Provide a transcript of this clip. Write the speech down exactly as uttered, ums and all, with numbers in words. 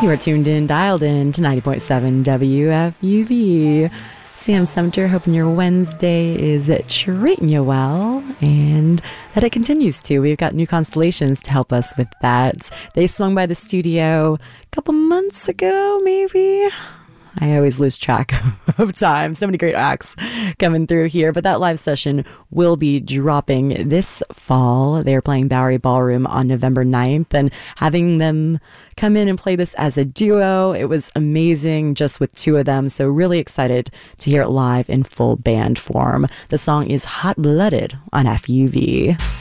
You are tuned in, dialed in to ninety point seven W F U V. Sam Sumter, hoping your Wednesday is treating you well and that it continues to. We've got New Constellations to help us with that. They swung by the studio a couple months ago, maybe. I always lose track of time. So many great acts coming through here. But that live session will be dropping this fall. They're playing Bowery Ballroom on November ninth, and having them come in and play this as a duo, it was amazing just with two of them. So really excited to hear it live in full band form. The song is Hot Blooded on F U V.